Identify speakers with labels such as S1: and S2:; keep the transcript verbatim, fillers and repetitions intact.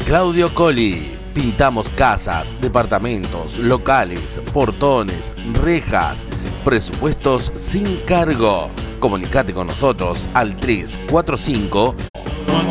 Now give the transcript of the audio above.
S1: Claudio Colli. Pintamos casas, departamentos, locales, portones, rejas. Presupuestos sin cargo. Comunicate con nosotros al tres cuatro cinco